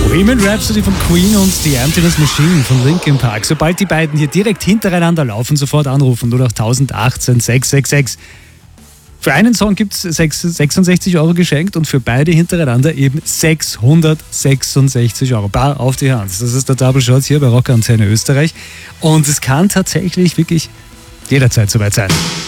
Bohemian Rhapsody von Queen und The Emptiness Machine von Linkin Park. Sobald die beiden hier direkt hintereinander laufen, sofort anrufen. 08018 666. Für einen Song gibt es 66 Euro geschenkt und für beide hintereinander eben 666 Euro. Bar auf die Hand. Das ist der Double Shot hier bei Rock Antenne Österreich. Und es kann tatsächlich wirklich jederzeit soweit sein.